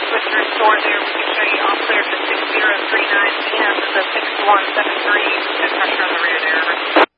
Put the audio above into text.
with your store there, we can show you all clear to 6039 and the 6173, and pressure on the radar.